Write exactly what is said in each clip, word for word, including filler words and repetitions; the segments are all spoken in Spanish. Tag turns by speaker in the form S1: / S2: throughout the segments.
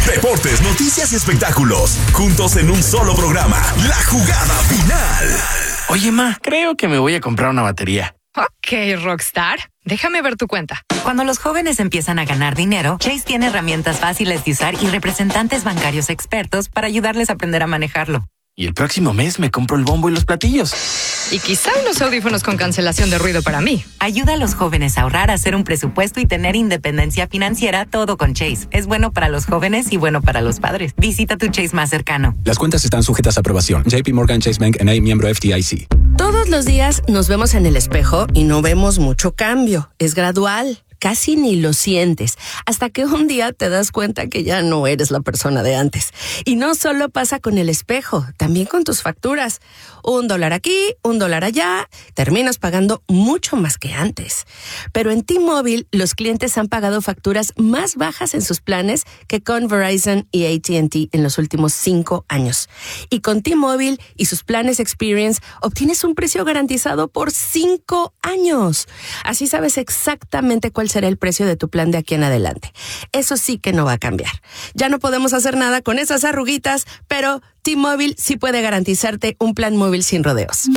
S1: Deportes, noticias y espectáculos, juntos en un solo programa. La Jugada Final.
S2: Oye, ma, creo que me voy a comprar una batería.
S3: Ok, Rockstar. Déjame ver tu cuenta.
S4: Cuando los jóvenes empiezan a ganar dinero, Chase tiene herramientas fáciles de usar y representantes bancarios expertos para ayudarles a aprender a manejarlo.
S2: Y el próximo mes me compro el bombo y los platillos.
S3: Y quizá unos audífonos con cancelación de ruido para mí.
S4: Ayuda a los jóvenes a ahorrar, a hacer un presupuesto y tener independencia financiera, todo con Chase. Es bueno para los jóvenes y bueno para los padres. Visita tu Chase más cercano.
S5: Las cuentas están sujetas a aprobación. J P Morgan Chase Bank N A, miembro F D I C.
S6: Todos los días nos vemos en el espejo y no vemos mucho cambio. Es gradual. Casi ni lo sientes, hasta que un día te das cuenta que ya no eres la persona de antes. Y no solo pasa con el espejo, también con tus facturas. Un dólar aquí, un dólar allá, terminas pagando mucho más que antes. Pero en T-Mobile, los clientes han pagado facturas más bajas en sus planes que con Verizon y A T and T en los últimos cinco años. Y con T-Mobile y sus planes Experience, obtienes un precio garantizado por cinco años. Así sabes exactamente cuál será el precio de tu plan de aquí en adelante. Eso sí que no va a cambiar. Ya no podemos hacer nada con esas arruguitas, pero T-Mobile sí puede garantizarte un plan móvil sin rodeos.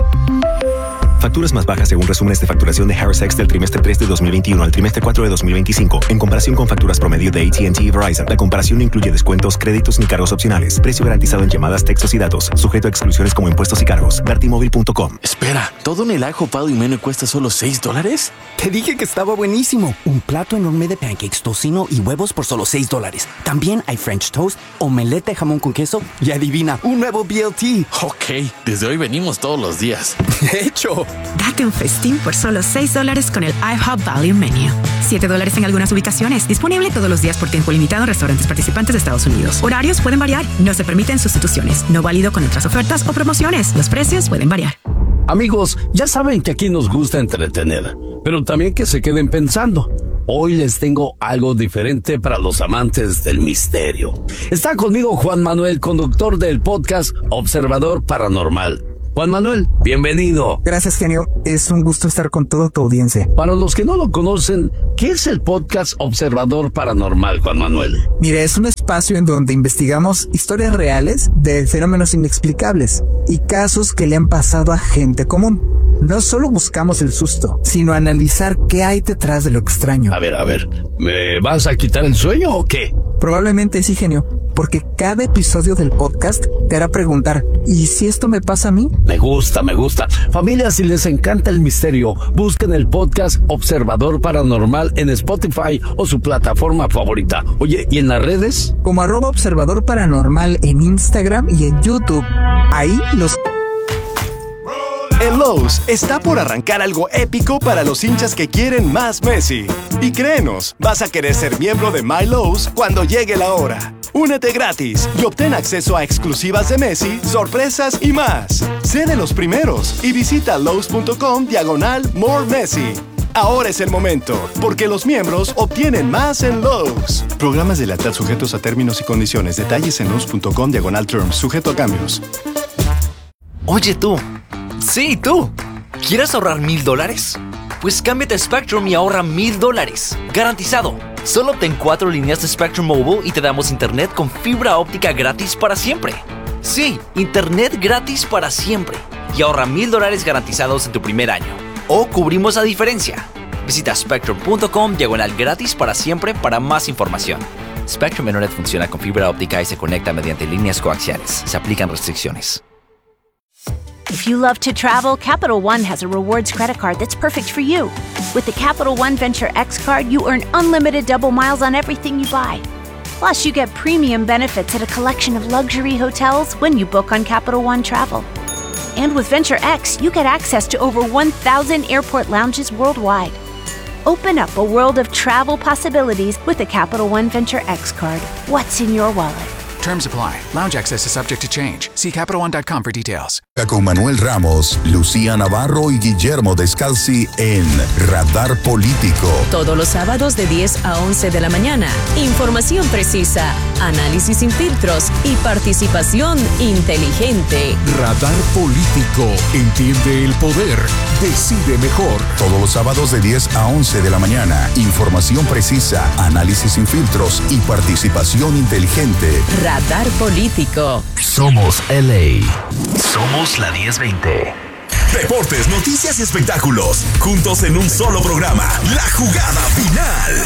S7: Facturas más bajas según resúmenes de facturación de Harris X del trimestre tres de dos mil veintiuno al trimestre cuatro de dos mil veinticinco. En comparación con facturas promedio de A T and T y Verizon, la comparación no incluye descuentos, créditos ni cargos opcionales. Precio garantizado en llamadas, textos y datos. Sujeto a exclusiones como impuestos y cargos. ver t mobile punto com.
S2: Espera, ¿todo en el ajo pado y menú cuesta solo seis dólares?
S8: Te dije que estaba buenísimo. Un plato enorme de pancakes, tocino y huevos por solo seis dólares. También hay French toast, omelette de jamón con queso y adivina, un nuevo B L T.
S2: Ok, desde hoy venimos todos los días.
S8: De hecho,
S9: date un festín por solo seis dólares con el IHOP Value Menu. siete dólares en algunas ubicaciones. Disponible todos los días por tiempo limitado en restaurantes participantes de Estados Unidos. Horarios pueden variar. No se permiten sustituciones. No válido con otras ofertas o promociones. Los precios pueden variar.
S10: Amigos, ya saben que aquí nos gusta entretener, pero también que se queden pensando. Hoy les tengo algo diferente para los amantes del misterio. Está conmigo Juan Manuel, conductor del podcast Observador Paranormal. Juan Manuel, bienvenido.
S11: Gracias, genio. Es un gusto estar con toda tu audiencia.
S10: Para los que no lo conocen, ¿qué es el podcast Observador Paranormal, Juan Manuel?
S11: Mire, es un espacio en donde investigamos historias reales de fenómenos inexplicables y casos que le han pasado a gente común. No solo buscamos el susto, sino analizar qué hay detrás de lo extraño.
S10: A ver, a ver, ¿me vas a quitar el sueño o qué?
S11: Probablemente sí, genio, porque cada episodio del podcast te hará preguntar, ¿y si esto me pasa a mí?
S10: Me gusta, me gusta. Familia, si les encanta el misterio, busquen el podcast Observador Paranormal en Spotify o su plataforma favorita. Oye, ¿y en las redes?
S11: Como arroba Observador Paranormal en Instagram y en YouTube. Ahí los...
S12: En Lowe's está por arrancar algo épico para los hinchas que quieren más Messi. Y créenos, vas a querer ser miembro de My Lowe's cuando llegue la hora. Únete gratis y obtén acceso a exclusivas de Messi, sorpresas y más. Sé de los primeros y visita Lowe's.com diagonal More Messi. Ahora es el momento, porque los miembros obtienen más en Lowe's. Programas de lealtad sujetos a términos y condiciones. Detalles en Lowe's.com diagonal Terms, sujeto a cambios.
S13: Oye tú, sí tú, ¿quieres ahorrar mil dólares? Pues cámbiate a Spectrum y ahorra mil dólares, garantizado. Solo obtén cuatro líneas de Spectrum Mobile y te damos internet con fibra óptica gratis para siempre. Sí, internet gratis para siempre. Y ahorra mil dólares garantizados en tu primer año. O cubrimos la diferencia. Visita Spectrum.com diagonal gratis para siempre para más información. Spectrum Internet funciona con fibra óptica y se conecta mediante líneas coaxiales. Se aplican restricciones.
S14: If you love to travel, Capital One has a rewards credit card that's perfect for you. With the Capital One Venture X card, you earn unlimited double miles on everything you buy. Plus, you get premium benefits at a collection of luxury hotels when you book on Capital One Travel. And with Venture X, you get access to over one thousand airport lounges worldwide. Open up a world of travel possibilities with the Capital One Venture X card. What's in your wallet?
S15: Terms apply. Lounge access is subject to change. See Capital One dot com for details.
S1: Con Manuel Ramos, Lucía Navarro y Guillermo Descalzi en Radar Político.
S15: Todos los sábados de diez a once de la mañana. Información precisa, análisis sin filtros y participación inteligente.
S1: Radar Político. Entiende el poder. Decide mejor. Todos los sábados de diez a once de la mañana. Información precisa, análisis sin filtros y participación inteligente.
S15: Radar Político.
S1: Somos L A. Somos la diez veinte. Deportes, noticias y espectáculos. Juntos en un solo programa. La Jugada Final.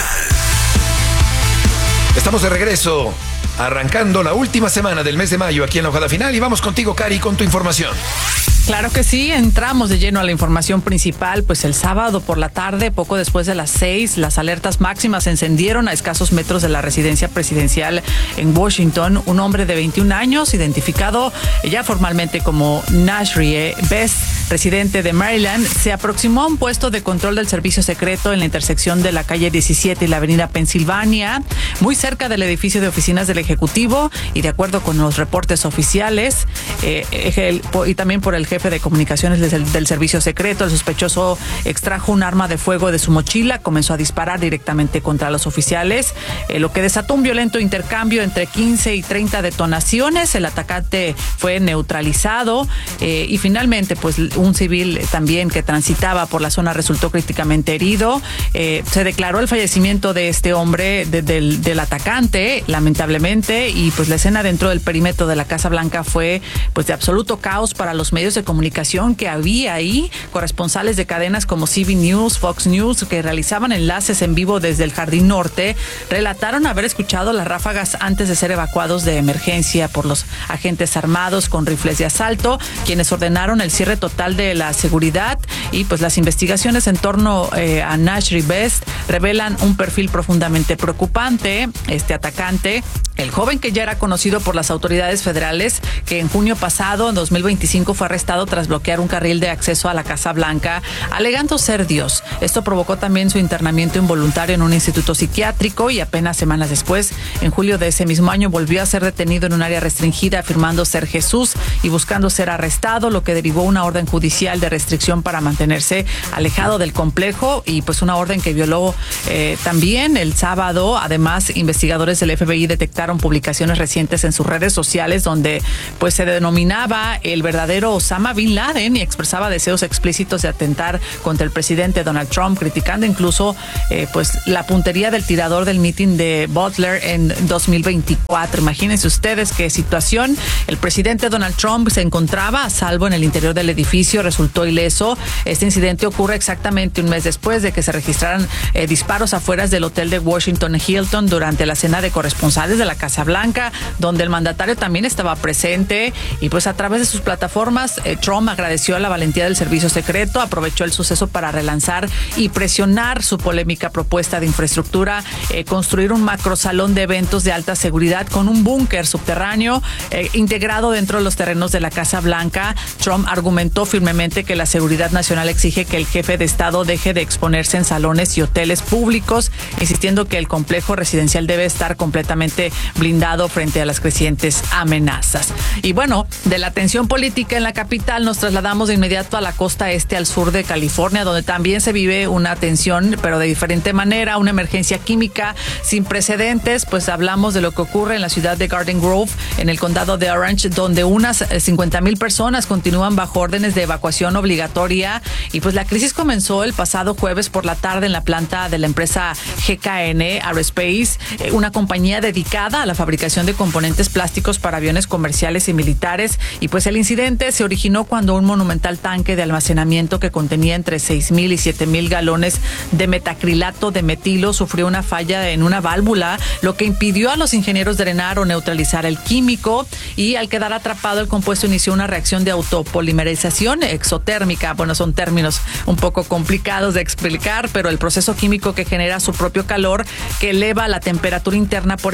S16: Estamos de regreso, arrancando la última semana del mes de mayo aquí en La Jugada Final. Y vamos contigo, Cari, con tu información.
S17: Claro que sí, entramos de lleno a la información principal, pues el sábado por la tarde, poco después de las seis, las alertas máximas se encendieron a escasos metros de la residencia presidencial en Washington. Un hombre de veintiún años, identificado ya formalmente como Nashrie Best, residente de Maryland, se aproximó a un puesto de control del servicio secreto en la intersección de la calle diecisiete y la avenida Pensilvania, muy cerca del edificio de oficinas del Ejecutivo, y de acuerdo con los reportes oficiales, eh, el, y también por el jefe de comunicaciones del, del servicio secreto, el sospechoso extrajo un arma de fuego de su mochila, comenzó a disparar directamente contra los oficiales, eh, lo que desató un violento intercambio entre quince y treinta detonaciones. El atacante fue neutralizado eh, y finalmente pues un civil también que transitaba por la zona resultó críticamente herido. Eh, se declaró el fallecimiento de este hombre, de, del, del atacante, lamentablemente, y pues la escena dentro del perímetro de la Casa Blanca fue pues de absoluto caos para los medios de comunicación que había ahí, corresponsales de cadenas como C B News, Fox News, que realizaban enlaces en vivo desde el Jardín Norte, relataron haber escuchado las ráfagas antes de ser evacuados de emergencia por los agentes armados con rifles de asalto, quienes ordenaron el cierre total de la seguridad. Y pues las investigaciones en torno eh, a Nashrie Best revelan un perfil profundamente preocupante. Este atacante, el joven que ya era conocido por las autoridades federales, que en junio pasado, en dos mil veinticinco, fue arrestado tras bloquear un carril de acceso a la Casa Blanca, alegando ser Dios. Esto provocó también su internamiento involuntario en un instituto psiquiátrico, y apenas semanas después, en julio de ese mismo año, volvió a ser detenido en un área restringida afirmando ser Jesús y buscando ser arrestado, lo que derivó una orden judicial de restricción para mantenerse alejado del complejo, y pues una orden que violó eh, también el sábado. Además, investigadores del F B I detectaron publicaciones recientes en sus redes sociales donde pues se denominaba el verdadero Osama Bin Laden y expresaba deseos explícitos de atentar contra el presidente Donald Trump, criticando incluso eh, pues la puntería del tirador del mitin de Butler en dos mil veinticuatro. Imagínense ustedes qué situación. El presidente Donald Trump se encontraba a salvo en el interior del edificio, resultó ileso. Este incidente ocurre exactamente un mes después de que se registraran eh, disparos afuera del hotel de Washington Hilton durante la cena de corresponsales de la Casa Blanca, donde el mandatario también estaba presente. Y pues a través de sus plataformas, eh, Trump agradeció la valentía del servicio secreto, aprovechó el suceso para relanzar y presionar su polémica propuesta de infraestructura, eh, construir un macrosalón de eventos de alta seguridad con un búnker subterráneo eh, integrado dentro de los terrenos de la Casa Blanca. Trump argumentó firmemente que la seguridad nacional exige que el jefe de Estado deje de exponerse en salones y hoteles públicos, insistiendo que el complejo residencial debe estar completamente blindado frente a las crecientes amenazas. Y bueno, de la tensión política en la capital nos trasladamos de inmediato a la costa este, al sur de California, donde también se vive una tensión, pero de diferente manera, una emergencia química sin precedentes. Pues hablamos de lo que ocurre en la ciudad de Garden Grove, en el condado de Orange, donde unas cincuenta mil personas continúan bajo órdenes de evacuación obligatoria. Y pues la crisis comenzó el pasado jueves por la tarde en la planta de la empresa G K N Aerospace, una compañía dedicada a la fabricación de componentes plásticos para aviones comerciales y militares. Y pues el incidente se originó cuando un monumental tanque de almacenamiento que contenía entre seis mil y siete mil galones de metacrilato de metilo sufrió una falla en una válvula, lo que impidió a los ingenieros drenar o neutralizar el químico, y al quedar atrapado el compuesto inició una reacción de autopolimerización exotérmica. Bueno, son términos un poco complicados de explicar, pero el proceso químico que genera su propio calor, que eleva la temperatura interna por encima de los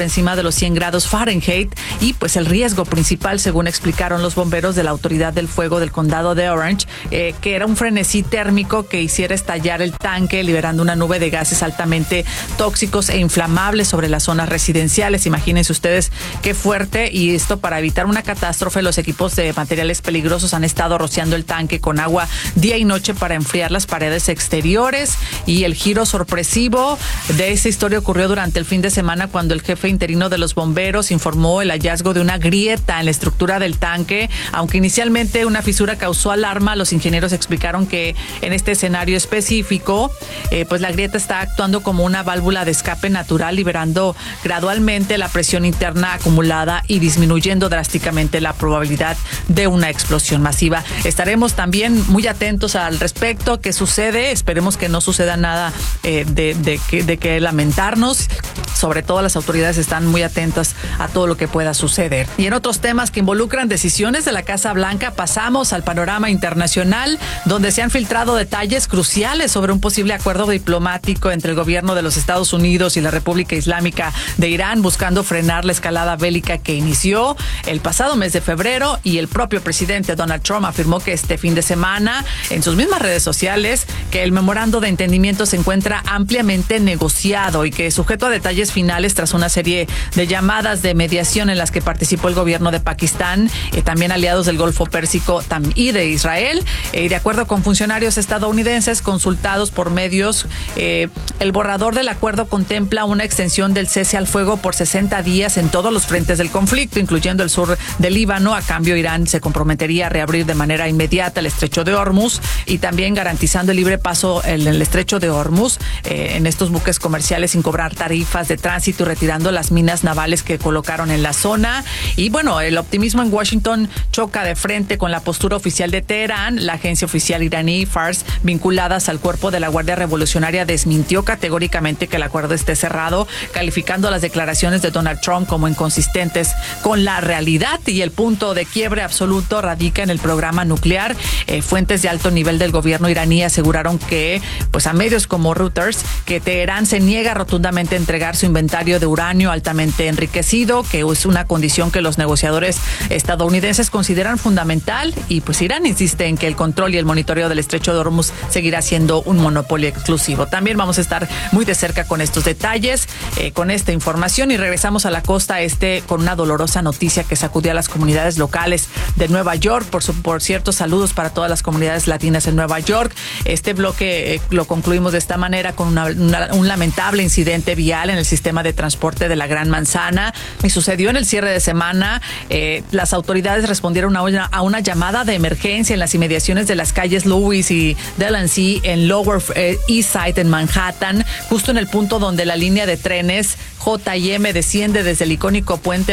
S17: los cien grados Fahrenheit y pues el riesgo principal, según explicaron los bomberos de la Autoridad del Fuego del Condado de Orange, eh, que era un frenesí térmico que hiciera estallar el tanque, liberando una nube de gases altamente tóxicos e inflamables sobre las zonas residenciales. Imagínense ustedes qué fuerte, y esto para evitar una catástrofe, los equipos de materiales peligrosos han estado rociando el tanque con agua día y noche para enfriar las paredes exteriores. Y el giro sorpresivo de esa historia ocurrió durante el fin de semana, cuando el jefe interino de los bomberos informó el hallazgo de una grieta en la estructura del tanque. Aunque inicialmente una fisura causó alarma, los ingenieros explicaron que en este escenario específico, eh, pues la grieta está actuando como una válvula de escape natural, liberando gradualmente la presión interna acumulada y disminuyendo drásticamente la probabilidad de una explosión masiva. Estaremos también muy atentos al respecto. ¿Qué sucede? Esperemos que no suceda nada eh, de, de, que, de que lamentarnos. Sobre todo las autoridades están muy atentas a todo lo que pueda suceder. Y en otros temas que involucran decisiones de la Casa Blanca, pasamos al panorama internacional, donde se han filtrado detalles cruciales sobre un posible acuerdo diplomático entre el gobierno de los Estados Unidos y la República Islámica de Irán, buscando frenar la escalada bélica que inició el pasado mes de febrero. Y el propio presidente Donald Trump afirmó que este fin de semana, en sus mismas redes sociales, que el memorando de entendimiento se encuentra ampliamente negociado y que sujeto a detalles finales tras una serie de llamadas de mediación en las que participó el gobierno de Pakistán, eh, también aliados del Golfo Pérsico y de Israel. Eh, de acuerdo con funcionarios estadounidenses consultados por medios, eh, el borrador del acuerdo contempla una extensión del cese al fuego por sesenta días en todos los frentes del conflicto, incluyendo el sur del Líbano. A cambio, Irán se comprometería a reabrir de manera inmediata el estrecho de Hormuz y también garantizando el libre paso en el estrecho de Hormuz eh, en estos buques comerciales sin cobrar tarifas de tránsito y retirando las minas navales que colocaron en la zona. Y bueno, el optimismo en Washington choca de frente con la postura oficial de Teherán. La agencia oficial iraní Fars, vinculadas al cuerpo de la Guardia Revolucionaria, desmintió categóricamente que el acuerdo esté cerrado, calificando las declaraciones de Donald Trump como inconsistentes con la realidad. Y el punto de quiebre absoluto radica en el programa nuclear. Eh, fuentes de alto nivel del gobierno iraní aseguraron que, pues a medios como Reuters, que Teherán se niega rotundamente a entregar su inventario de uranio altamente enriquecido, que es una condición que los negociadores estadounidenses consideran fundamental. Y pues Irán insiste en que el control y el monitoreo del estrecho de Hormuz seguirá siendo un monopolio exclusivo. También vamos a estar muy de cerca con estos detalles, eh, con esta información, y regresamos a la costa este con una dolorosa noticia que sacudió a las comunidades locales de Nueva York. Por, su, por cierto, saludos para todas las comunidades latinas en Nueva York. Este bloque eh, lo concluimos de esta manera con una, una, un lamentable incidente vial en el sistema de transporte de la Gran Manzana, y sucedió en el cierre de semana. Eh, las autoridades respondieron a una, a una llamada de emergencia en las inmediaciones de las calles Lewis y Delancey en Lower eh, East Side en Manhattan, justo en el punto donde la línea de trenes J y M desciende desde el icónico puente